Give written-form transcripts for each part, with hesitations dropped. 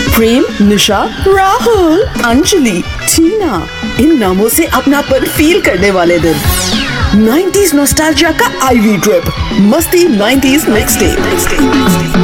प्रेम, निशा, राहुल, अंजलि, टीना, इन नामों से अपनापन फील करने वाले दिन। 90s नॉस्टैल्जिया का आईवी ट्रिप, मस्ती 90s mix day.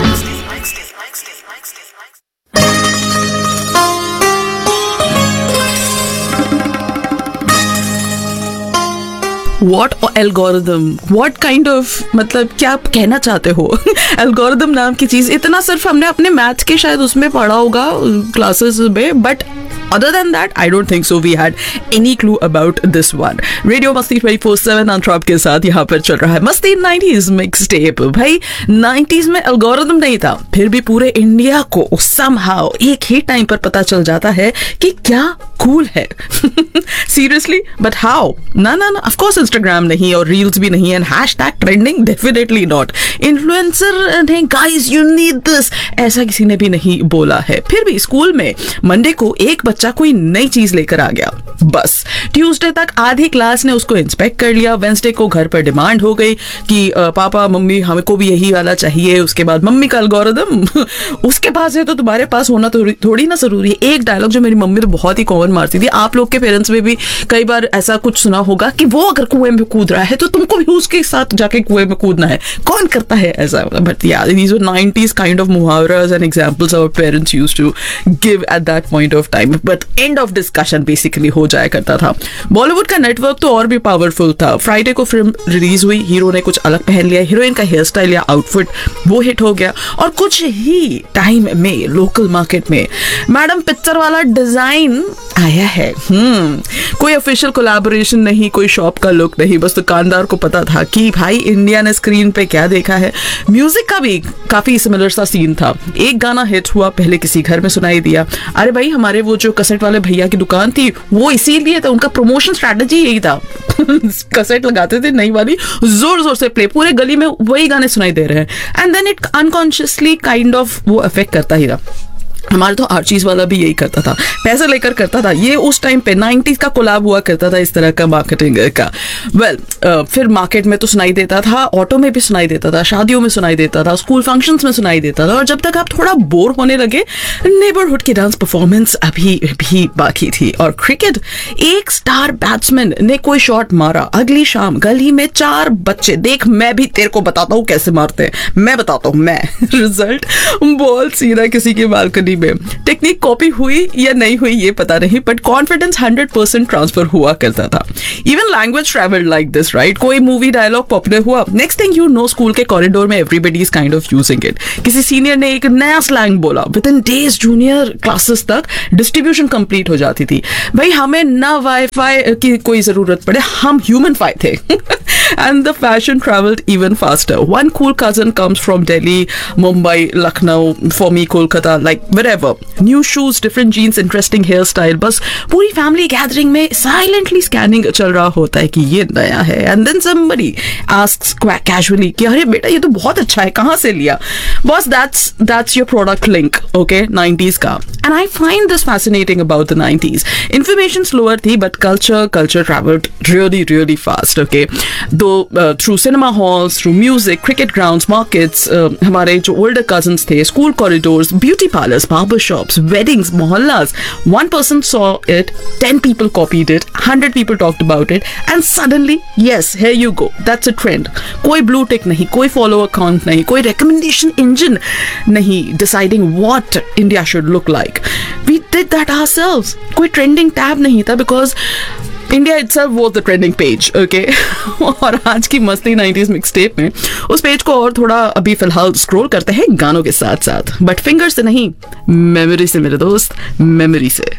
What algorithm? What kind of, मतलब क्या आप कहना चाहते हो? एल्गोरिदम नाम की चीज, इतना सिर्फ हमने अपने मैथ्स के शायद उसमें पढ़ा होगा क्लासेस में, but other than that, I don't think so we had any clue about this one. Radio मस्ती 24/7 अंतराब के साथ यहाँ पर चल रहा है मस्ती 90s मिक्स टेप। भाई 90s में एल्गोरिदम नहीं था, फिर भी पूरे इंडिया को somehow एक ही टाइम पर पता चल जाता है कि क्या कूल है। Seriously, but how? ना, ऑफ कोर्स इंस्टाग्राम नहीं और रील्स भी नहीं, and hashtag trending definitely not. Influencer ने गाइस यू नीड दिस, ऐसा किसी ने भी नहीं बोला है। फिर भी स्कूल में मंडे को एक बच्चा कोई नई चीज लेकर आ गया, बस ट्यूसडे तक आधी क्लास ने उसको इंस्पेक्ट कर लिया। वेंसडे को घर पर डिमांड हो गई कि पापा मम्मी हमको भी यही वाला चाहिए। उसके बाद मम्मी का एल्गोरिदम उसके पास है तो तुम्हारे पास होना तो थोड़ी ना जरूरी है। एक डायलॉग जो मेरी मम्मी तो बहुत ही कॉमन मारती थी, आप लोग के पेरेंट्स में भी कई बार ऐसा कुछ सुना होगा कि वो अगर कुएं में कूद रहा है तो तुमको भी उसके साथ जाके कुएं में कूदना है। कौन करता है ऐसा? बट या these were 90s kind of मुहावरास and examples our parents used to give at that point of time, but end of discussion basically हो जाया करता था। बॉलीवुड का नेटवर्क तो और भी पावरफुल था। फ्राइडे को फिल्म रिलीज हुई, हीरो ने कुछ अलग पहन लिया, हीरोइन का हेयर स्टाइल या आउटफिट वो हिट हो गया, और कुछ ही टाइम में लोकल मार्केट में मैडम पिक्चर वाला डिजाइन आया है। कोई ऑफिशियल कोलैबोरेशन नहीं, कोई शॉप का लुक नहीं, बस दुकानदार को पता था कि भाई इंडिया ने स्क्रीन पे क्या देखा है। म्यूजिक का भी काफी सिमिलर सा सीन था। एक गाना हिट हुआ, पहले किसी घर में सुनाई दिया, अरे भाई हमारे वो जो कैसेट वाले भैया की दुकान थी वो इसीलिए था, उनका प्रमोशन स्ट्रैटेजी यही था। कैसेट लगाते थे नई वाली, जोर जोर से प्ले, पूरे गली में वही गाने सुनाई दे रहे हैं, and then it unconsciously kind of वो अफेक्ट करता ही रहा। हमारे तो हर चीज वाला भी यही करता था, पैसे लेकर करता था। ये उस टाइम पे 90s का कोलैब हुआ करता था, इस तरह का मार्केटिंग का। फिर मार्केट में तो सुनाई देता था, ऑटो में भी सुनाई देता था, शादियों में सुनाई देता था, स्कूल फंक्शंस में सुनाई देता था, और जब तक आप थोड़ा बोर होने लगे नेबरहुड की डांस परफॉर्मेंस अभी भी बाकी थी। और क्रिकेट, एक स्टार बैट्समैन ने कोई शॉट मारा, अगली शाम गली में 4 बच्चे, देख मैं भी तेरे को बताता हूँ कैसे मारते हैं, मैं बताता हूँ मैं। रिजल्ट बॉल सीधा किसी की बालकनी में। टेक्निक कॉपी हुई या नहीं हुई ये पता नहीं, बट कॉन्फिडेंस 100% ट्रांसफर हुआ करता था। Even language travelled like this, right? कोई मूवी डायलॉग पॉपुलर हुआ, next thing you know school के कॉरिडोर में everybody is kind of using it. किसी सीनियर ने एक नया स्लैंग बोला, with in days junior classes तक डिस्ट्रीब्यूशन कंप्लीट हो जाती थी। भाई हमें ना वाईफाई की कोई जरूरत पड़े, हम ह्यूमन फाई थे। And the fashion traveled even faster. One cool cousin comes from Delhi, Mumbai, Lucknow, for me Kolkata, like wherever. New shoes, different jeans, interesting hairstyle. बस पूरी family gathering में silently scanning चल रहा होता है कि ये नया है. And then somebody asks casually कि अरे बेटा ये तो बहुत अच्छा है, कहाँ से लिया? Boss, that's your product link, okay? 90s का. And I find this fascinating about the 90s. Information slower थी, but culture traveled really, really fast, okay? Through cinema halls, through music, cricket grounds, markets, हमारे जो older cousins थे, school corridors, beauty parlors, barber shops, weddings, mohallas. One person saw it, 10 people copied it, 100 people talked about it, and suddenly, yes, here you go. That's a trend. कोई blue tick नहीं, कोई follow account नहीं, कोई recommendation engine नहीं deciding what India should look like. We did that ourselves. कोई trending tab नहीं था because India itself was the trending page, okay? और आज की मस्ती 90s मिक्सटेप में उस पेज को और थोड़ा अभी फिलहाल स्क्रॉल करते हैं गानों के साथ साथ, बट फिंगर से नहीं, मेमोरी से मेरे दोस्त, मेमोरी से।